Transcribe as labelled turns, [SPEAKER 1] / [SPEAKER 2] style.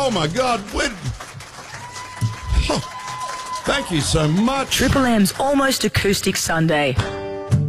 [SPEAKER 1] Oh, my God. Thank you so much.
[SPEAKER 2] Triple M's Almost Acoustic Sunday.